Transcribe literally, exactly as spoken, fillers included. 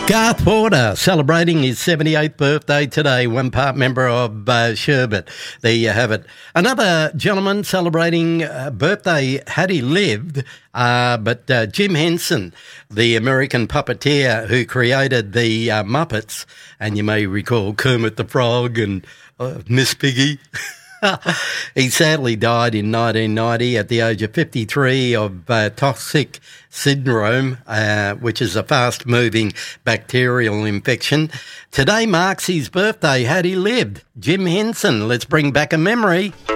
Garth Porter celebrating his seventy-eighth birthday today, one part member of uh, Sherbet. There you have it. Another gentleman celebrating uh, birthday had he lived, uh, but uh, Jim Henson, the American puppeteer who created the uh, Muppets, and you may recall Kermit the Frog and uh, Miss Piggy. He sadly died in nineteen ninety at the age of fifty-three of uh, toxic syndrome, uh, which is a fast-moving bacterial infection. Today marks his birthday had he lived. Jim Henson, let's bring back a memory.